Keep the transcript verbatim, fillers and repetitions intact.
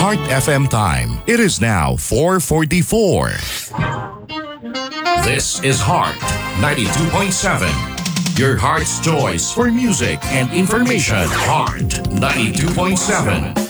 Heart F M time. It is now four forty-four. This is Heart ninety-two point seven. Your heart's choice for music and information. Heart ninety-two point seven.